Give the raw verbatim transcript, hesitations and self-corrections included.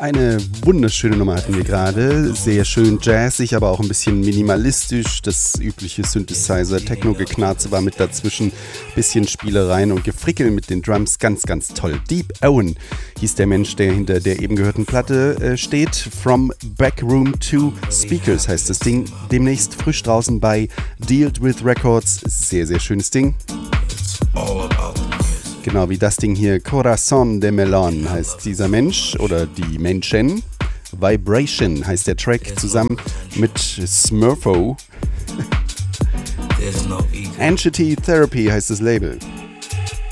Eine wunderschöne Nummer hatten wir gerade, sehr schön jazzig, aber auch ein bisschen minimalistisch. Das übliche Synthesizer-Techno-Geknarze war mit dazwischen, bisschen Spielereien und Gefrickel mit den Drums, ganz, ganz toll. Deep Owen hieß der Mensch, der hinter der eben gehörten Platte äh, steht. From Backroom to Speakers heißt das Ding, demnächst frisch draußen bei Dealt with Records. Sehr, sehr schönes Ding. Genau wie das Ding hier, Corazon de Melon heißt dieser Mensch oder die Menschen. Vibration heißt der Track zusammen mit Smurfo. Entity Therapy heißt das Label.